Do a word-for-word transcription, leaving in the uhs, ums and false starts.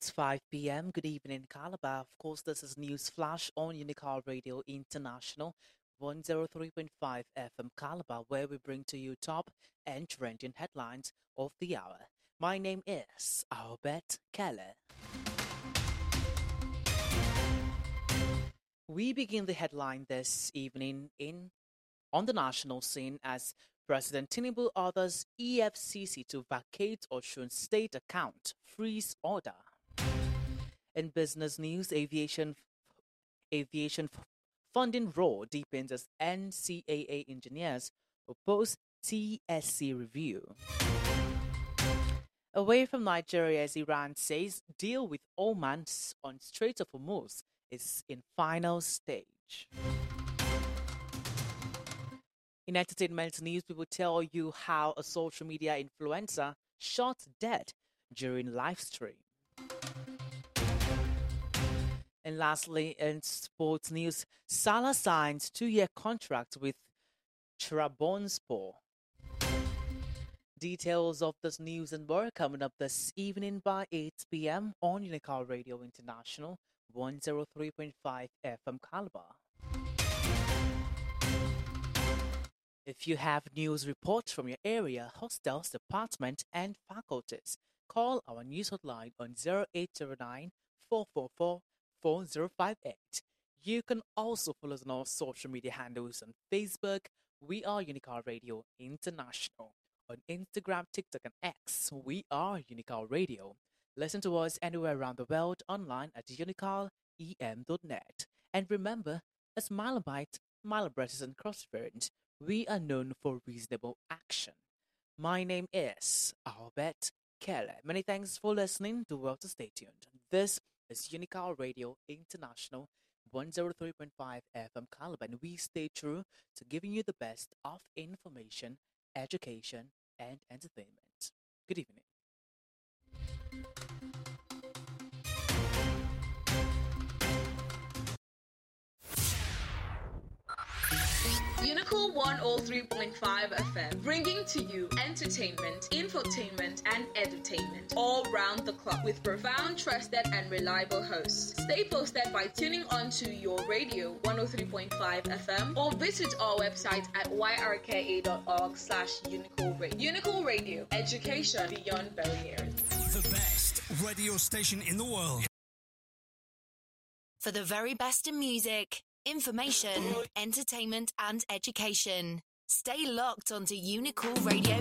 It's five p m. Good evening, Calabar. Of course, this is News Flash on Unicar Radio International, one oh three point five F M Calabar, where we bring to you top and trending headlines of the hour. My name is Albert Keller. We begin the headline this evening in on the national scene as President Tinubu orders E F C C to vacate Osun state account freeze order. In business news, aviation aviation funding roar deepens as N C A A engineers oppose T S C review. Away from Nigeria, as Iran says deal with Oman on Strait of Hormuz is in final stage. In entertainment news, we will tell you how a social media influencer shot dead during live stream. And lastly, in sports news, Salah signs two-year contract with Trabzonspor. Details of this news and more coming up this evening by eight p m on Unicar Radio International, one oh three point five F M Calabar. If you have news reports from your area, hostels, department, and faculties, call our news hotline on zero eight zero nine, four four four, four zero five eight. You can also follow us on our social media handles on Facebook. We are Unicar Radio International. On Instagram, TikTok, and X, we are Unicar Radio. Listen to us anywhere around the world online at unicar e m dot net. And remember, as Milebite, Milebretters and Crossroads, we are known for reasonable action. My name is Albert Keller. Many thanks for listening. Do well to stay tuned. This is Unicar Radio International, one oh three point five F M Calabar, and we stay true to giving you the best of information, education, and entertainment. Good evening. Unicool one oh three point five F M, bringing to you entertainment, infotainment, and edutainment all round the clock with profound, trusted, and reliable hosts. Stay posted by tuning on to your radio one oh three point five F M or visit our website at y r k a dot org slash Unicool Radio. Unicool Radio, education beyond barriers. The best radio station in the world. For the very best in music, information, entertainment, and education. Stay locked onto Unicool Radio